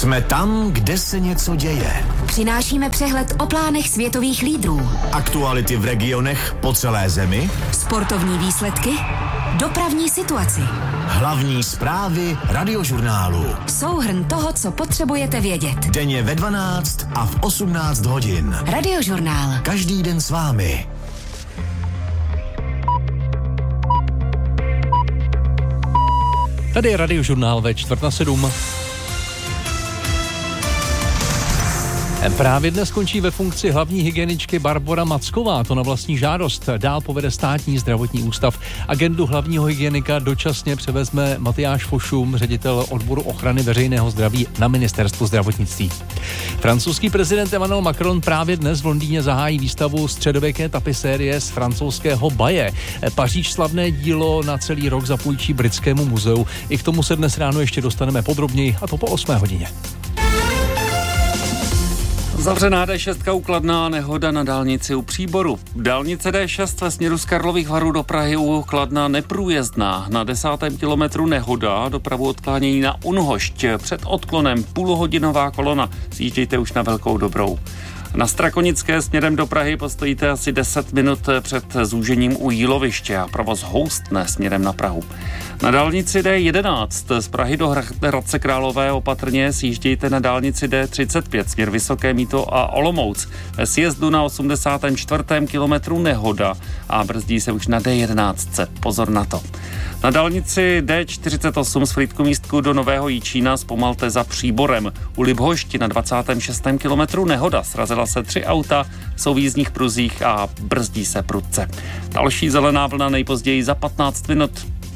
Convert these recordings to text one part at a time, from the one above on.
Jsme tam, kde se něco děje. Přinášíme přehled o plánech světových lídrů. Aktuality v regionech po celé zemi. Sportovní výsledky. Dopravní situaci. Hlavní zprávy Radiožurnálu. Souhrn toho, co potřebujete vědět. Denně ve 12 a v 18 hodin. Radiožurnál. Každý den s vámi. Tady je Radiožurnál ve 6:45. Právě dnes skončí ve funkci hlavní hygieničky Barbora Macková, to na vlastní žádost. Dál povede Státní zdravotní ústav. Agendu hlavního hygienika dočasně převezme Matyáš Fošum, ředitel odboru ochrany veřejného zdraví na ministerstvu zdravotnictví. Francouzský prezident Emmanuel Macron právě dnes v Londýně zahájí výstavu středověké tapisérie z francouzského Baje. Paříž slavné dílo na celý rok zapůjčí Britskému muzeu. I k tomu se dnes ráno ještě dostaneme podrobněji, a to po 8 hodině. Zavřená D6 u Kladna, nehoda na dálnici u Příboru. Dálnice D6 ve směru z Karlových Varů do Prahy u Kladna neprůjezdná. Na 10. kilometru nehoda, dopravu odklánění na Unhošť. Před odklonem půlhodinová kolona. Sjíždějte už na Velkou Dobrou. Na Strakonické směrem do Prahy postojíte asi 10 minut před zúžením u Jíloviště a provoz houstne směrem na Prahu. Na dálnici D11 z Prahy do Hradce Králové opatrně sjíždějte na dálnici D35 směr Vysoké Mýto a Olomouc. Ve sjezdu na 84. kilometru nehoda a brzdí se už na D11. Pozor na to. Na dálnici D48 z Frýdku-Místku do Nového Jičína zpomalte za Příborem. U Libhošti na 26. kilometru nehoda. Srazila se 3 auta, jsou v jízdních pruzích a brzdí se prudce. Další zelená vlna nejpozději za 15 minut.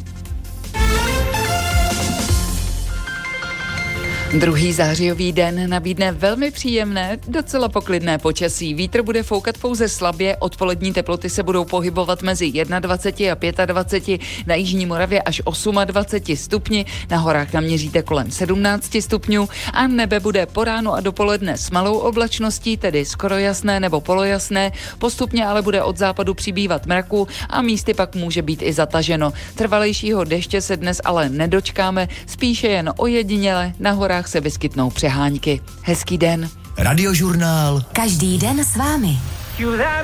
Druhý zářijový den nabídne velmi příjemné, docela poklidné počasí. Vítr bude foukat pouze slabě, odpolední teploty se budou pohybovat mezi 21 a 25, na jižní Moravě až 28 stupni, na horách naměříte kolem 17 stupňů a nebe bude po ránu a dopoledne s malou oblačností, tedy skoro jasné nebo polojasné, postupně ale bude od západu přibývat mraku a místy pak může být i zataženo. Trvalejšího deště se dnes ale nedočkáme, spíše jen ojediněle, na horách se vyskytnou přehánky. Hezký den. Radiožurnál. Každý den s vámi.